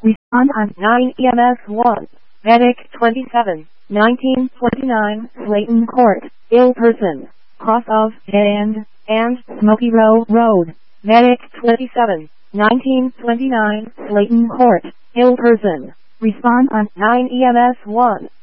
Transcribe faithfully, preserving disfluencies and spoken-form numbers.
Respond on nine E M S one. Medic twenty-seven, nineteen twenty-nine, Slayton Court, ill person, cross of Dead End, and Smoky Row Road. Medic twenty-seven, nineteen twenty-nine, Slayton Court, ill person. Respond on nine E M S one.